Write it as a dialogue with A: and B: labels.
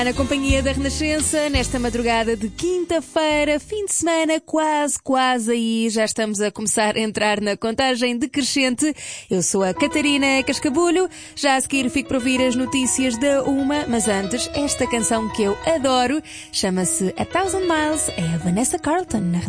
A: Na companhia da Renascença, nesta madrugada de quinta-feira, fim de semana quase aí, já estamos a começar a entrar na contagem decrescente. Eu sou a Catarina Cascabulho, já a seguir fico para ouvir as notícias da 1, mas antes, esta canção que eu adoro, chama-se A Thousand Miles, é a Vanessa Carlton.